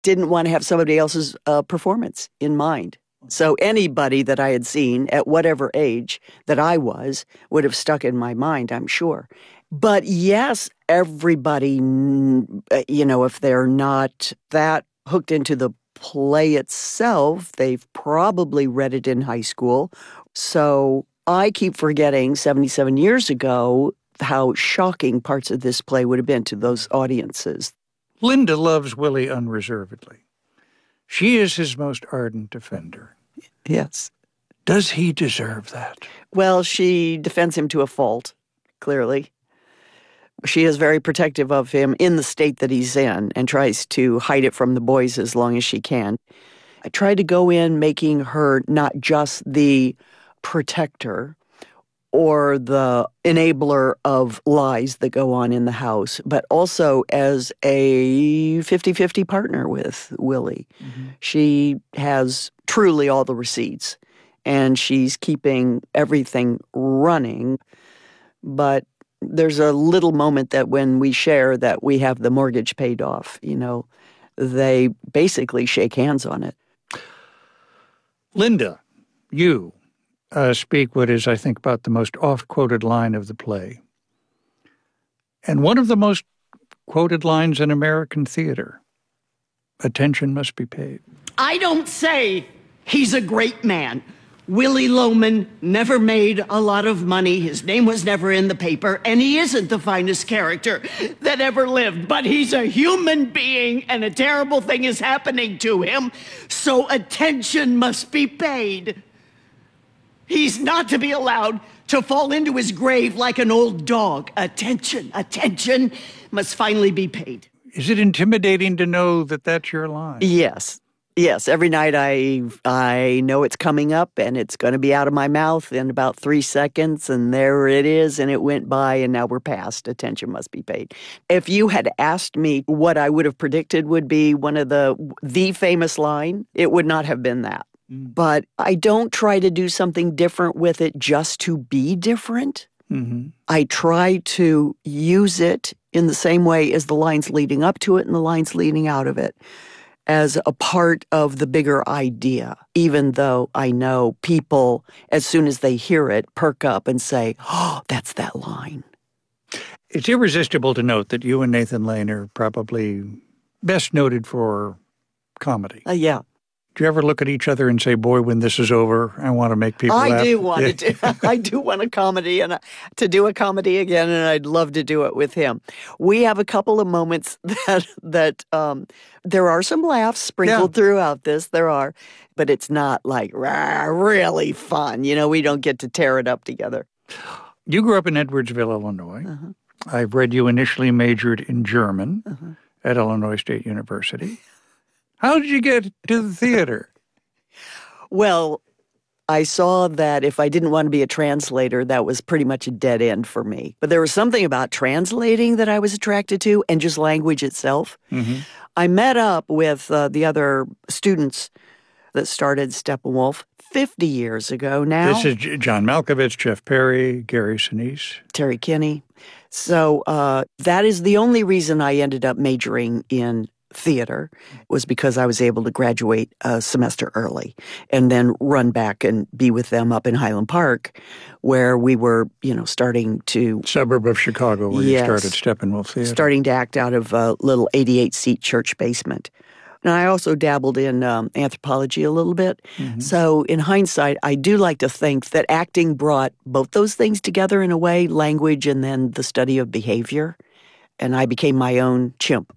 didn't want to have somebody else's performance in mind. So anybody that I had seen at whatever age that I was would have stuck in my mind, I'm sure. But yes, everybody, if they're not that hooked into the play itself, they've probably read it in high school. So I keep forgetting 77 years ago how shocking parts of this play would have been to those audiences. Linda loves Willie unreservedly. She is his most ardent defender. Yes. Does he deserve that? Well, she defends him to a fault, clearly. She is very protective of him in the state that he's in and tries to hide it from the boys as long as she can. I try to go in making her not just the protector or the enabler of lies that go on in the house, but also as a 50-50 partner with Willie. Mm-hmm. She has truly all the receipts, and she's keeping everything running. But there's a little moment that when we share that we have the mortgage paid off, they basically shake hands on it. Linda, you speak what is, I think, about the most oft-quoted line of the play. And one of the most quoted lines in American theater, attention must be paid. I don't say he's a great man. Willie Loman never made a lot of money. His name was never in the paper, and he isn't the finest character that ever lived. But he's a human being, and a terrible thing is happening to him, so attention must be paid. He's not to be allowed to fall into his grave like an old dog. Attention must finally be paid. Is it intimidating to know that that's your line? Yes. Every night I know it's coming up and it's going to be out of my mouth in about 3 seconds, and there it is, and it went by, and now we're past. Attention must be paid. If you had asked me what I would have predicted would be one of the famous line, it would not have been that. But I don't try to do something different with it just to be different. Mm-hmm. I try to use it in the same way as the lines leading up to it and the lines leading out of it, as a part of the bigger idea, even though I know people, as soon as they hear it, perk up and say, oh, that's that line. It's irresistible to note that you and Nathan Lane are probably best noted for comedy. Yeah. Do you ever look at each other and say, boy, when this is over, I want to make people laugh? I do want a comedy and to do a comedy again, and I'd love to do it with him. We have a couple of moments that there are some laughs sprinkled throughout this. There are, but it's not like really fun. We don't get to tear it up together. You grew up in Edwardsville, Illinois. Uh-huh. I've read you initially majored in German at Illinois State University. How did you get to the theater? Well, I saw that if I didn't want to be a translator, that was pretty much a dead end for me. But there was something about translating that I was attracted to, and just language itself. Mm-hmm. I met up with the other students that started Steppenwolf 50 years ago now. This is John Malkovich, Jeff Perry, Gary Sinise. Terry Kinney. So that is the only reason I ended up majoring in theater, was because I was able to graduate a semester early and then run back and be with them up in Highland Park, where we were, starting to... Suburb of Chicago, where you started Steppenwolf Theater. Starting to act out of a little 88-seat church basement. And I also dabbled in anthropology a little bit. Mm-hmm. So in hindsight, I do like to think that acting brought both those things together in a way, language and then the study of behavior. And I became my own chimp.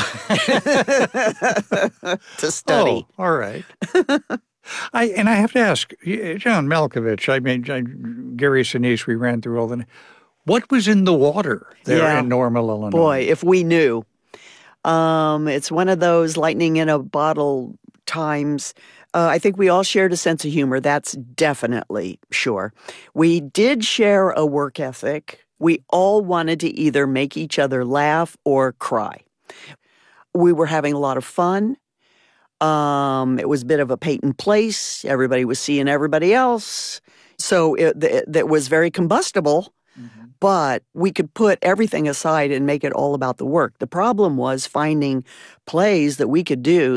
To study. Oh, all right. I have to ask, John Malkovich, Gary Sinise, we ran through all the... What was in the water there in Normal, Illinois? Boy, if we knew. It's one of those lightning in a bottle times. I think we all shared a sense of humor. That's definitely sure. We did share a work ethic. We all wanted to either make each other laugh or cry. We were having a lot of fun. It was a bit of a Peyton place. Everybody was seeing everybody else. So that was very combustible, but we could put everything aside and make it all about the work. The problem was finding plays that we could do